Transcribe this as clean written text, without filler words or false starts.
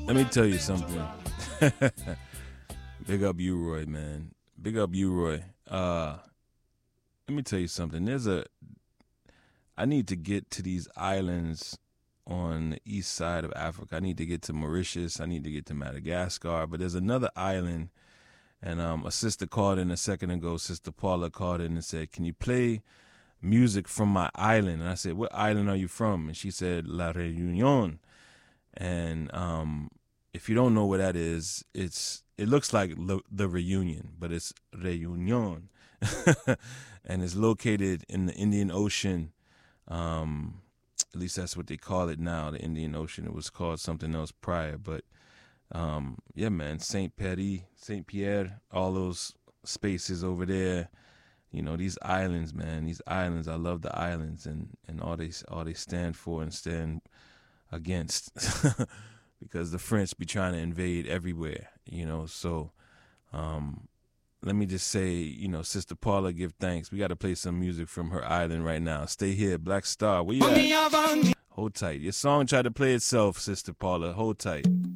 Let me tell you something. Big up you, Roy, man. Big up you, Roy. Let me tell you something. I need to get to these islands on the east side of Africa. I need to get to Mauritius. I need to get to Madagascar. But there's another island, and a sister called in a second ago. Sister Paula called in and said, "Can you play music from my island?" And I said, "What island are you from?" And she said, La Réunion. And if you don't know what that is, it looks like the Reunion, but it's Réunion. And it's located in the Indian Ocean. At least that's what they call it now, the Indian Ocean. It was called something else prior. But, yeah, man, Saint Pierre, all those spaces over there. You know, these islands, man, these islands, I love the islands and all they stand for and stand against. Because the French be trying to invade everywhere, you know. So let me just say, you know, Sister Paula, give thanks. We got to play some music from her island right now. Stay here, Black Star. Where you at? Hold tight. Your song tried to play itself, Sister Paula. Hold tight.